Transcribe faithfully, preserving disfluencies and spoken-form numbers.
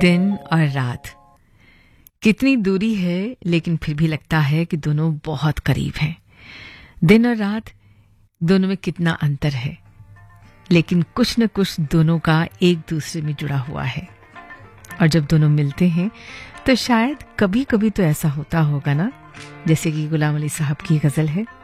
दिन और रात, कितनी दूरी है लेकिन फिर भी लगता है कि दोनों बहुत करीब हैं। दिन और रात दोनों में कितना अंतर है, लेकिन कुछ न कुछ दोनों का एक दूसरे में जुड़ा हुआ है। और जब दोनों मिलते हैं तो शायद कभी कभी तो ऐसा होता होगा ना, जैसे कि गुलाम अली साहब की गजल है,